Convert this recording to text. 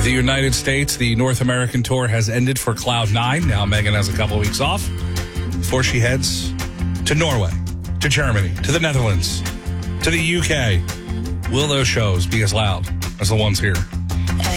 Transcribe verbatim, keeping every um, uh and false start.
the United States, the North American tour has ended for Cloud nine. Now Megan has a couple of weeks off before she heads to Norway, to Germany, to the Netherlands, to the U K. Will those shows be as loud as the ones here?